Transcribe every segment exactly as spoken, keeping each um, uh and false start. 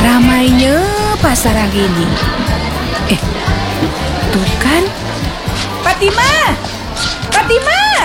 Ramainya pasar hari ini. Eh, tuh kan. Fatimah! Fatimah!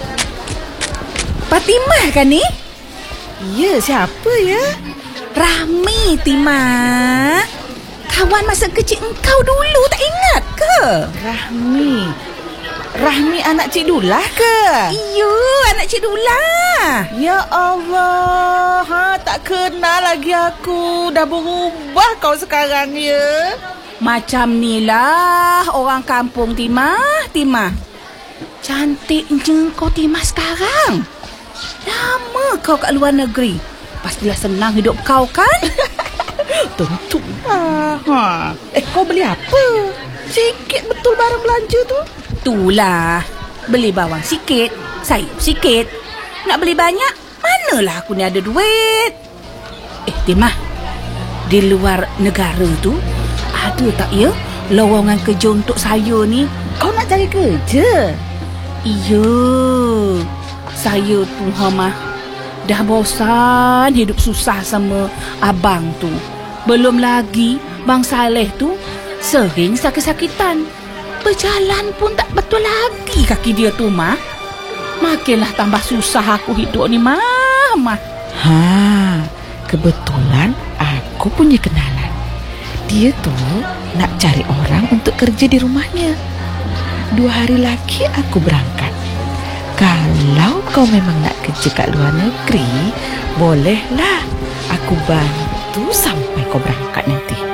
Fatimah kan ni? Ya, siapa ya? Rahmi, Timah. Kawan masa kecil engkau dulu, tak ingat ke? Rahmi. Rahmi anak Cik Dulah ke? Iyo, anak Cik Dulah. Ya Allah, ha, tak kenal lagi aku. Dah berubah kau sekarang ya. Macam ni lah orang kampung, Timah. Timah, cantiknya kau Timah sekarang. Lama kau kat luar negeri. Pastilah senang hidup kau kan? Tentu lah. Ha. Eh, kau beli apa? Sikit betul barang belanja tu. Itulah, beli bawang sikit, sayur sikit. Nak beli banyak, manalah aku ni ada duit. Eh, Timah, di luar negara tu ada tak ya lowongan kerja untuk saya ni? Kau nak cari kerja? Iya, saya tu Hamah dah bosan hidup susah sama abang tu. Belum lagi Bang Saleh tu sering sakit-sakitan. Berjalan pun tak betul lagi kaki dia tu, Mah. Makinlah tambah susah aku hidup ni, Mah. Mah. Ha, kebetulan aku punya kenalan. Dia tu nak cari orang untuk kerja di rumahnya. Dua hari lagi aku berangkat. Kalau kau memang nak kerja kat luar negeri, bolehlah aku bantu sampai kau berangkat nanti.